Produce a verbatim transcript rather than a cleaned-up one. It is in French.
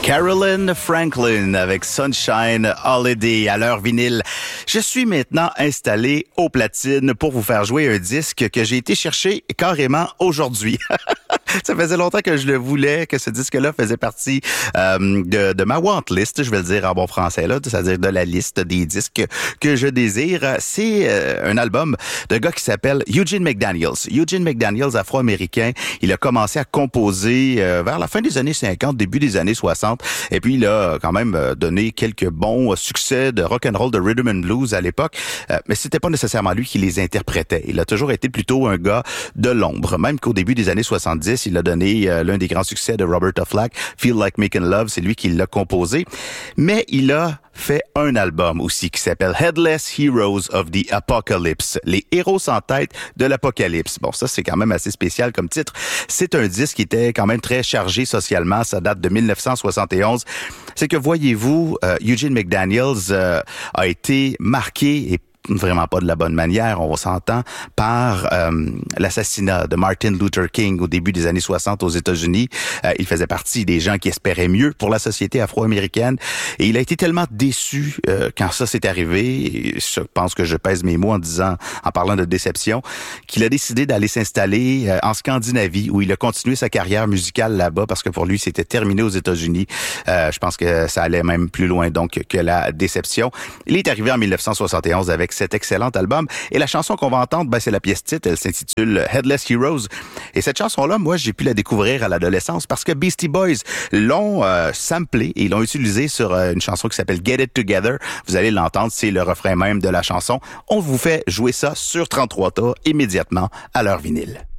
Carolyn Franklin avec Sunshine Holiday à l'heure vinyle. Je suis maintenant installé aux platines pour vous faire jouer un disque que j'ai été chercher carrément aujourd'hui. Ça faisait longtemps que je le voulais, que ce disque-là faisait partie euh, de, de ma want list, je vais le dire en bon français, là, c'est-à-dire de la liste des disques que je désire. C'est euh, un album d'un gars qui s'appelle Eugene McDaniels. Eugene McDaniels, afro-américain, il a commencé à composer euh, vers la fin des années cinquante, début des années soixante, et puis il a quand même donné quelques bons succès de rock and roll, de rhythm and blues à l'époque, euh, mais c'était pas nécessairement lui qui les interprétait. Il a toujours été plutôt un gars de l'ombre, même qu'au début des années soixante-dix, il a donné euh, l'un des grands succès de Roberta Flack, Feel Like Making Love, c'est lui qui l'a composé. Mais il a fait un album aussi qui s'appelle Headless Heroes of the Apocalypse, les héros sans tête de l'apocalypse. Bon, ça c'est quand même assez spécial comme titre. C'est un disque qui était quand même très chargé socialement, ça date de dix-neuf cent soixante et onze. C'est que voyez-vous, euh, Eugene McDaniels euh, a été marqué et vraiment pas de la bonne manière, on s'entend, par euh, l'assassinat de Martin Luther King au début des années soixante aux États-Unis. Euh, il faisait partie des gens qui espéraient mieux pour la société afro-américaine et il a été tellement déçu euh, quand ça s'est arrivé, et je pense que je pèse mes mots en disant, en parlant de déception, qu'il a décidé d'aller s'installer euh, en Scandinavie où il a continué sa carrière musicale là-bas parce que pour lui c'était terminé aux États-Unis. Euh, je pense que ça allait même plus loin donc que la déception. Il est arrivé en dix-neuf cent soixante et onze avec cet excellent album. Et la chanson qu'on va entendre, ben, c'est la pièce titre. Elle s'intitule Headless Heroes. Et cette chanson-là, moi, j'ai pu la découvrir à l'adolescence parce que Beastie Boys l'ont euh, samplée et ils l'ont utilisée sur euh, une chanson qui s'appelle Get It Together. Vous allez l'entendre, c'est le refrain même de la chanson. On vous fait jouer ça sur trente-trois tours immédiatement à l'heure vinyle.